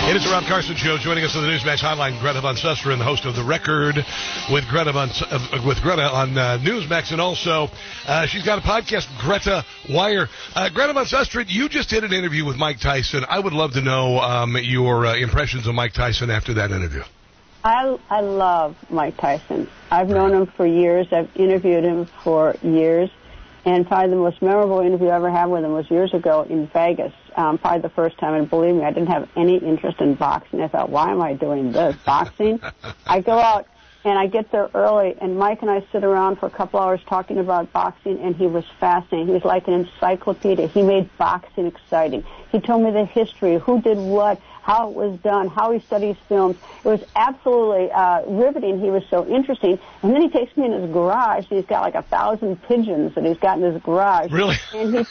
It is the Rob Carson Show. Joining us on the Newsmax Hotline, Greta Van Susteren, the host of The Record with Greta on Newsmax. And also, she's got a podcast, Greta Wire. Greta Van Susteren, you just did an interview with Mike Tyson. I would love to know your impressions of Mike Tyson after that interview. I love Mike Tyson. I've known him for years. I've interviewed him for years. And probably the most memorable interview I ever had with him was years ago in Vegas. Probably the first time, and believe me, I didn't have any interest in boxing. I thought, why am I doing this? Boxing? I go out, and I get there early, and Mike and I sit around for a couple hours talking about boxing, and he was fascinating. He was like an encyclopedia. He made boxing exciting. He told me the history, who did what, how it was done, how he studies films. It was absolutely riveting. He was so interesting. And then he takes me in his garage. He's got like 1,000 pigeons that he's got in his garage. Really? And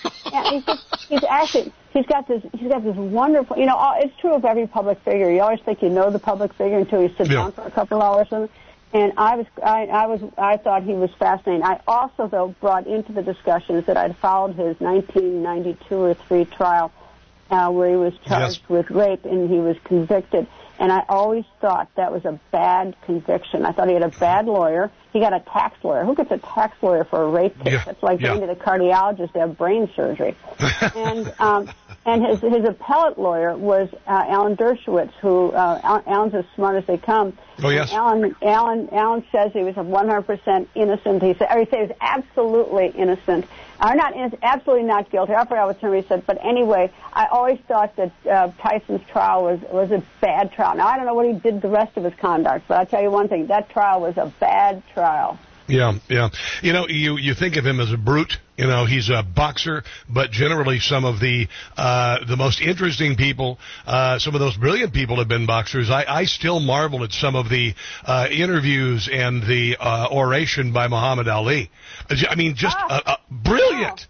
he's got this wonderful, it's true of every public figure. You always think you know the public figure until you sit down for a couple hours with him. And I thought he was fascinating. I also, though, brought into the discussions that I'd followed his 1992 or 3 trial where he was charged with rape and he was convicted. And I always thought that was a bad conviction. I thought he had a bad lawyer. He got a tax lawyer. Who gets a tax lawyer for a rape case? It's like going to the cardiologist to have brain surgery. And his appellate lawyer was Alan Dershowitz, who Alan's as smart as they come. Oh, yes. Alan says he was 100% innocent. He said he was absolutely innocent. Or not innocent, absolutely not guilty. I forgot what term he said. But anyway, I always thought that Tyson's trial was a bad trial. Now, I don't know what he did the rest of his conduct, but I'll tell you one thing. That trial was a bad trial. Yeah. You think of him as a brute. He's a boxer, but generally some of the most interesting people, some of those brilliant people have been boxers. I still marvel at some of the interviews and the oration by Muhammad Ali. I mean, just brilliant.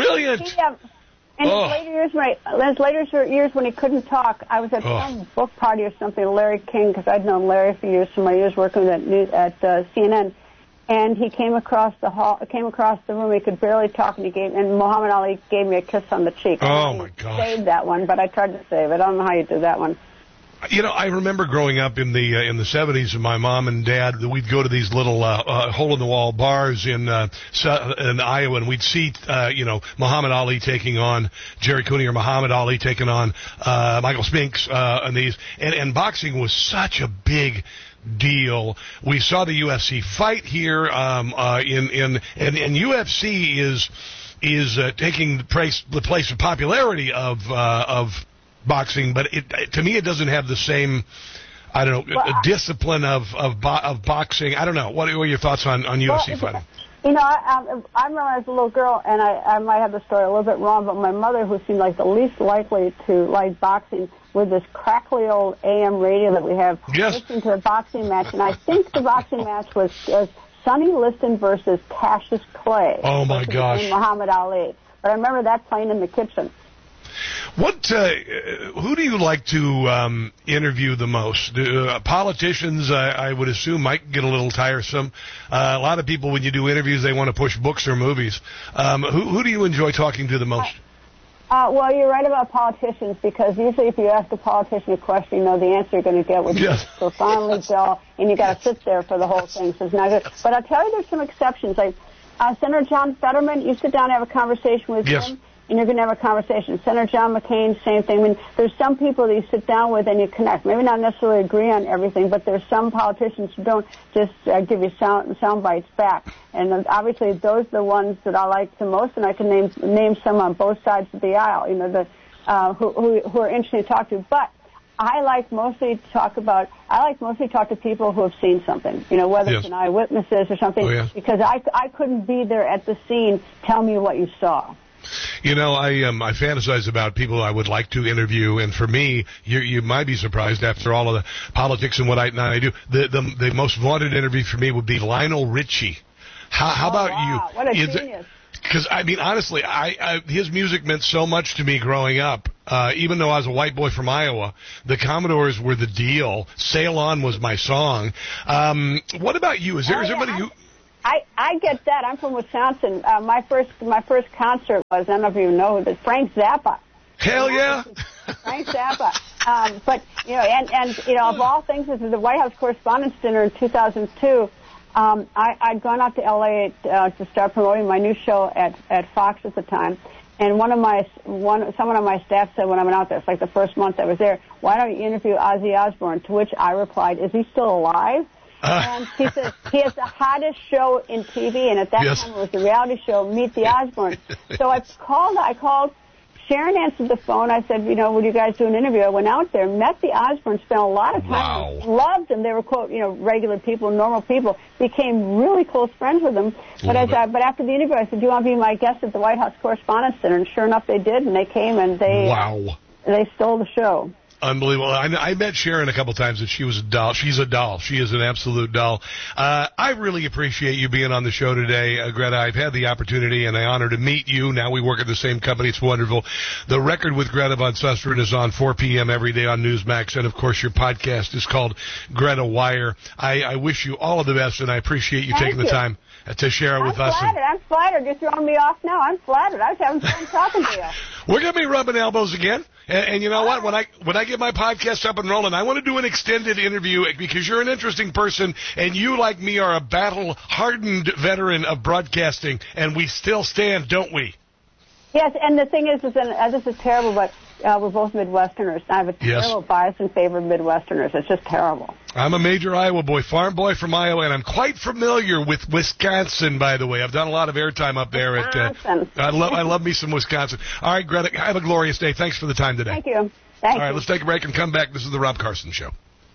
In his later years when he couldn't talk, I was at some book party or something, Larry King, because I'd known Larry for years from my years working at CNN. And he came across the room. He could barely talk, and Muhammad Ali gave me a kiss on the cheek. Oh my gosh! Saved that one, but I tried to save it. I don't know how you do that one. I remember growing up in the 70s, and my mom and dad, we'd go to these little hole-in-the-wall bars in Iowa, and we'd see Muhammad Ali taking on Jerry Cooney, or Muhammad Ali taking on Michael Spinks, and these, and boxing was such a big deal. We saw the UFC fight here, and UFC is taking the place of popularity of boxing, but to me it doesn't have the same, discipline of boxing. I don't know. What are your thoughts on UFC fighting? I remember as a little girl, and I might have the story a little bit wrong, but my mother, who seemed like the least likely to like boxing, with this crackly old AM radio that we have, listening to a boxing match, and I think the boxing match was Sonny Liston versus Cassius Clay. Oh my gosh! Muhammad Ali. But I remember that playing in the kitchen. Who do you like to interview the most? Politicians, I would assume, might get a little tiresome. A lot of people, when you do interviews, they want to push books or movies. Who do you enjoy talking to the most? Well, you're right about politicians, because usually if you ask a politician a question, the answer you're going to get would be profoundly dull, and you got to sit there for the whole thing. So it's not good. But I'll tell you, there's some exceptions. Like Senator John Fetterman, you sit down and have a conversation with him, and you're going to have a conversation. Senator John McCain, same thing. I mean, there's some people that you sit down with and you connect. Maybe not necessarily agree on everything, but there's some politicians who don't just give you sound bites back. And obviously, those are the ones that I like the most, and I can name some on both sides of the aisle. Who are interesting to talk to. But I like mostly to talk to people who have seen something. Whether it's an eyewitnesses or something, because I couldn't be there at the scene. Tell me what you saw. I fantasize about people I would like to interview, and for me, you might be surprised after all of the politics and what I do. The most vaunted interview for me would be Lionel Richie. How about you? What a genius! Because honestly, his music meant so much to me growing up. Even though I was a white boy from Iowa, the Commodores were the deal. Sail On was my song. What about you? Is there somebody who? I get that. I'm from Wisconsin. My first concert was, I don't know if you know, but Frank Zappa. Hell yeah. Frank Zappa. But, of all things, this is the White House Correspondents' Dinner in 2002. I'd gone out to L.A. To start promoting my new show at Fox at the time. And someone on my staff said when I went out there, it's like the first month I was there, why don't you interview Ozzy Osbourne? To which I replied, is he still alive? And he said, he has the hottest show in TV, and at that time it was the reality show, Meet the Osbournes. So I called, Sharon answered the phone. I said, would you guys do an interview? I went out there, met the Osbournes, spent a lot of time, loved them. They were, quote, regular people, normal people, became really close friends with them. But after the interview, I said, do you want to be my guest at the White House Correspondents' Dinner? And sure enough, they did, and they came, and they stole the show. Unbelievable. I met Sharon a couple times, and she was a doll. She's a doll. She is an absolute doll. I really appreciate you being on the show today, Greta. I've had the opportunity and the honor to meet you. Now we work at the same company. It's wonderful. The Record with Greta Van Susteren is on 4 p.m. every day on Newsmax, and, of course, your podcast is called Greta Wire. I wish you all of the best, and I appreciate you taking the time to share it with us. I'm flattered. You're throwing me off now. I'm flattered. I was having fun talking to you. We're going to be rubbing elbows again. And you know what? When I get my podcast up and rolling, I want to do an extended interview because you're an interesting person, and you, like me, are a battle-hardened veteran of broadcasting, and we still stand, don't we? Yes, and the thing is this is terrible, but we're both Midwesterners. I have a terrible bias in favor of Midwesterners. It's just terrible. I'm a major Iowa boy, farm boy from Iowa, and I'm quite familiar with Wisconsin, by the way. I've done a lot of airtime up there. I love me some Wisconsin. All right, Greta, have a glorious day. Thanks for the time today. Thank you. All right, let's take a break and come back. This is the Rob Carson Show.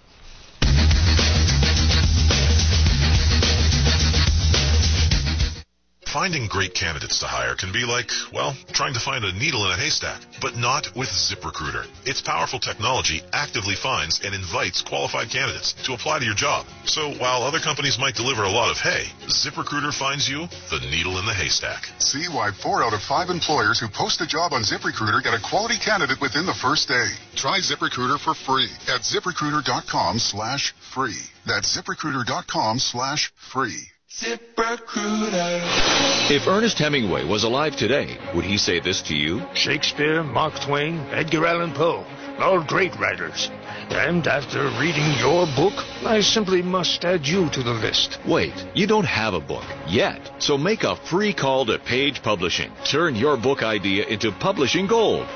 Finding great candidates to hire can be like, well, trying to find a needle in a haystack, but not with ZipRecruiter. Its powerful technology actively finds and invites qualified candidates to apply to your job. So while other companies might deliver a lot of hay, ZipRecruiter finds you the needle in the haystack. See why 4 out of 5 employers who post a job on ZipRecruiter get a quality candidate within the first day. Try ZipRecruiter for free at ZipRecruiter.com/free. That's ZipRecruiter.com/free. ZipRecruiter. If Ernest Hemingway was alive today, would he say this to you? Shakespeare, Mark Twain, Edgar Allan Poe, all great writers. And after reading your book, I simply must add you to the list. Wait, you don't have a book yet. So make a free call to Page Publishing. Turn your book idea into publishing gold.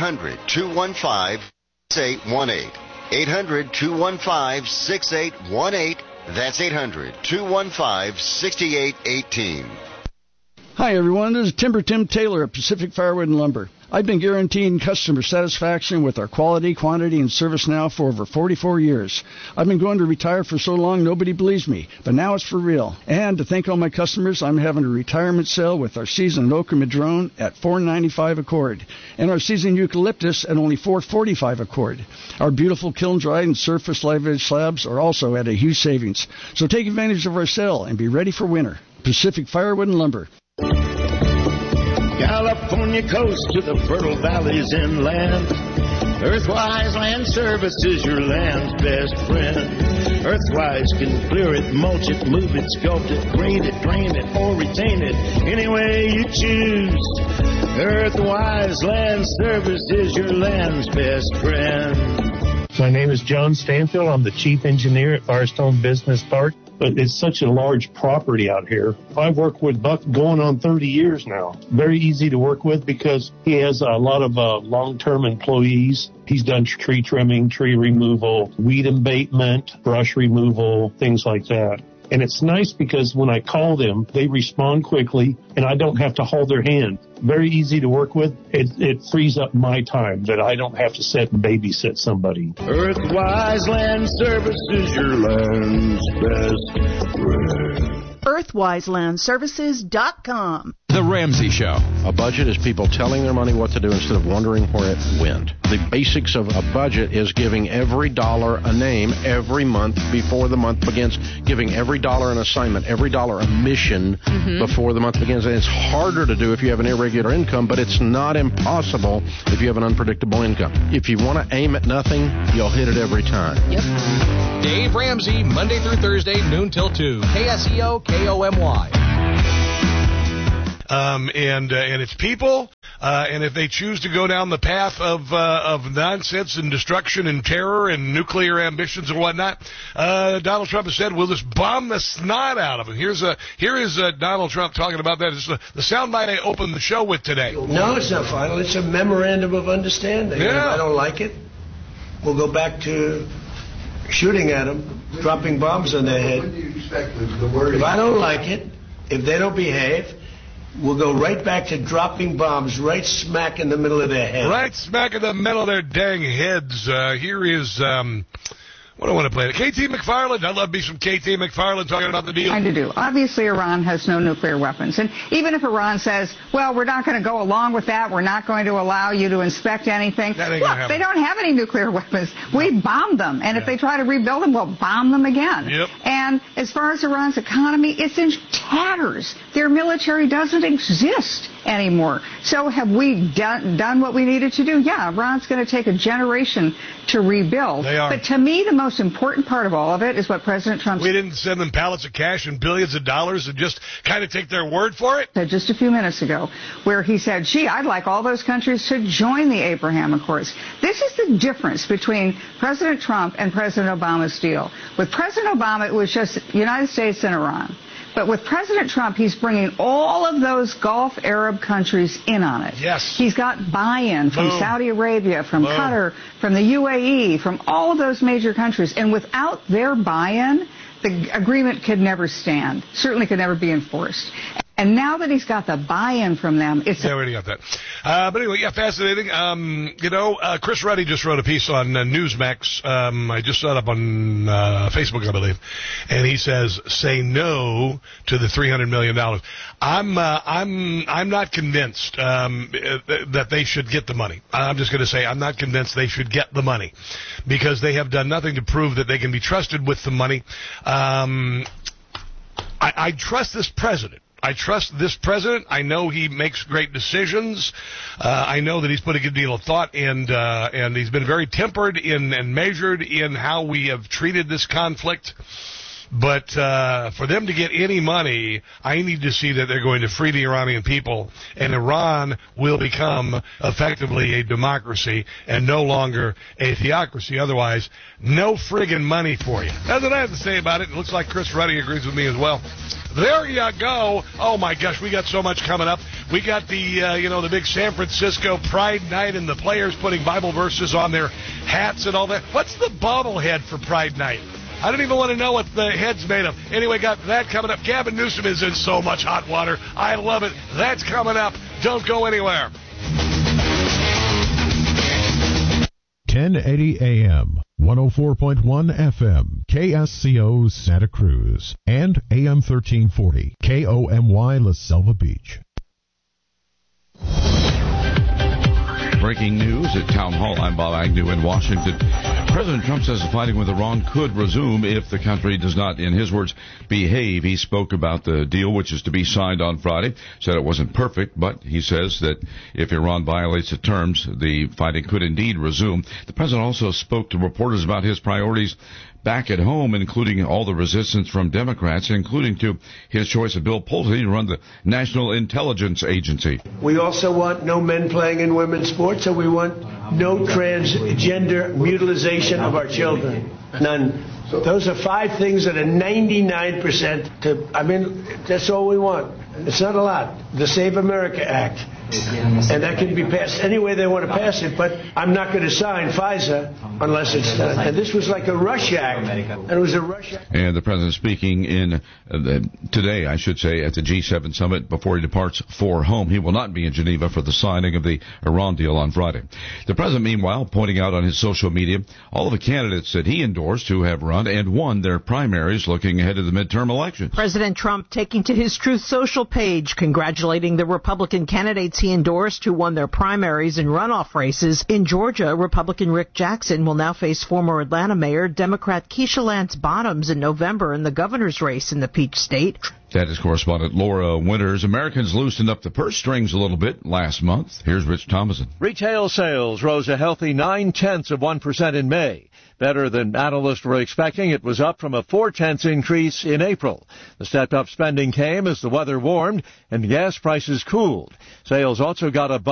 800-215-6818. 800-215-6818. That's 800-215-6818. Hi, everyone. This is Timber Tim Taylor of Pacific Firewood and Lumber. I've been guaranteeing customer satisfaction with our quality, quantity, and service now for over 44 years. I've been going to retire for so long nobody believes me, but now it's for real. And to thank all my customers, I'm having a retirement sale with our seasoned oak and madrone at $4.95 a cord, and our seasoned eucalyptus at only $4.45 a cord. Our beautiful kiln-dried and surface live edge slabs are also at a huge savings. So take advantage of our sale and be ready for winter. Pacific Firewood and Lumber. California coast to the fertile valleys inland. Earthwise Land Service is your land's best friend. Earthwise can clear it, mulch it, move it, sculpt it, green it, drain it, or retain it any way you choose. Earthwise Land Service is your land's best friend. My name is John Stanfield. I'm the chief engineer at Firestone Business Park. But it's such a large property out here. I've worked with Buck going on 30 years now. Very easy to work with because he has a lot of long-term employees. He's done tree trimming, tree removal, weed abatement, brush removal, things like that. And it's nice because when I call them, they respond quickly, and I don't have to hold their hand. Very easy to work with. It frees up my time that I don't have to sit and babysit somebody. Earthwise Land Service is your land's best friend. EarthwiseLandServices.com. The Ramsey Show. A budget is people telling their money what to do instead of wondering where it went. The basics of a budget is giving every dollar a name every month before the month begins, giving every dollar an assignment, every dollar a mission before the month begins. And it's harder to do if you have an irregular income, but it's not impossible if you have an unpredictable income. If you want to aim at nothing, you'll hit it every time. Yep. Dave Ramsey, Monday through Thursday, noon till 2. KSEO, KOMY. And it's people And if they choose to go down the path of nonsense and destruction and terror and nuclear ambitions and whatnot, Donald Trump has said, we'll just bomb the snot out of them. Here is Donald Trump talking about that. It's the soundbite I opened the show with today. No, it's not final. It's a memorandum of understanding. Yeah. If I don't like it, we'll go back to shooting at them, dropping bombs on their head. If I don't like it, if they don't behave, we'll go right back to dropping bombs right smack in the middle of their head. Right smack in the middle of their dang heads. Here is... what do I want to play? KT McFarland. I love me some KT McFarland talking about the deal. Trying to do. Obviously, Iran has no nuclear weapons. And even if Iran says, well, we're not going to go along with that, we're not going to allow you to inspect anything. Look, they don't have any nuclear weapons. We bombed them. And if they try to rebuild them, we'll bomb them again. Yep. And as far as Iran's economy, it's in tatters. Their military doesn't exist anymore. So have we done what we needed to do? Yeah, Iran's going to take a generation to rebuild. They are. But to me, the most important part of all of it is what President Trump We didn't send them pallets of cash and billions of dollars and just kind of take their word for it? said just a few minutes ago, where he said, gee, I'd like all those countries to join the Abraham Accords. This is the difference between President Trump and President Obama's deal. With President Obama, it was just United States and Iran. But with President Trump, he's bringing all of those Gulf Arab countries in on it. Yes. He's got buy-in from Saudi Arabia, from Qatar, from the UAE, from all of those major countries. And without their buy-in, the agreement could never stand, certainly could never be enforced. And now that he's got the buy-in from them, it's... Yeah, we already got that. But anyway, yeah, fascinating. Chris Ruddy just wrote a piece on Newsmax. I just saw it up on Facebook, I believe. And he says, say no to the $300 million. I'm not convinced that they should get the money. I'm just going to say I'm not convinced they should get the money because they have done nothing to prove that they can be trusted with the money. I trust this president. I trust this president. I know he makes great decisions. I know that he's put a good deal of thought and he's been very tempered and measured in how we have treated this conflict. But for them to get any money, I need to see that they're going to free the Iranian people, and Iran will become effectively a democracy and no longer a theocracy. Otherwise, no friggin' money for you. That's what I have to say about it. It looks like Chris Ruddy agrees with me as well. There you go. Oh, my gosh, we got so much coming up. We got the big San Francisco Pride Night and the players putting Bible verses on their hats and all that. What's the bobblehead for Pride Night? I don't even want to know what the head's made of. Anyway, got that coming up. Gavin Newsom is in so much hot water. I love it. That's coming up. Don't go anywhere. 1080 AM, 104.1 FM, KSCO Santa Cruz, and AM 1340, KOMY La Selva Beach. Breaking news at Town Hall. I'm Bob Agnew in Washington. President Trump says the fighting with Iran could resume if the country does not, in his words, behave. He spoke about the deal, which is to be signed on Friday, said it wasn't perfect, but he says that if Iran violates the terms, the fighting could indeed resume. The president also spoke to reporters about his priorities back at home, including all the resistance from Democrats, including to his choice of Bill Pulte to run the National Intelligence Agency. We also want no men playing in women's sports, and we want no transgender mutilization of our children. None. Those are 5 things that are 99% that's all we want. It's not a lot. The Save America Act. And that can be passed any way they want to pass it, but I'm not going to sign FISA unless it's done. And this was like a rush act. And it was a rush act. And the president speaking in today, I should say, at the G7 summit before he departs for home. He will not be in Geneva for the signing of the Iran deal on Friday. The president, meanwhile, pointing out on his social media all of the candidates that he endorsed who have run and won their primaries looking ahead of the midterm elections. President Trump taking to his Truth Social page, congratulating the Republican candidates he endorsed who won their primaries and runoff races. In Georgia, Republican Rick Jackson will now face former Atlanta Mayor Democrat Keisha Lance Bottoms in November in the governor's race in the Peach State. That is correspondent Laura Winters. Americans loosened up the purse strings a little bit last month. Here's Rich Thomason. Retail sales rose a healthy 0.9% in May. Better than analysts were expecting. It was up from a 0.4 increase in April. The stepped-up spending came as the weather warmed and gas prices cooled. Sales also got a